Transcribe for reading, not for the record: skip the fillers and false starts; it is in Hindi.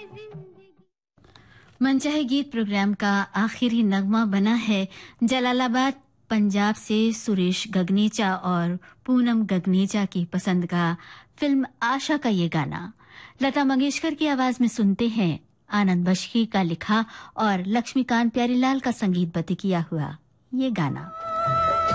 मनचाहे गीत प्रोग्राम का आखिरी नगमा बना है जलालाबाद पंजाब से सुरेश गगनेचा और पूनम गगनेचा की पसंद का फिल्म आशा का ये गाना लता मंगेशकर की आवाज में सुनते हैं। आनंद बख्शी का लिखा और लक्ष्मीकांत प्यारीलाल का संगीतबद्ध किया हुआ ये गाना।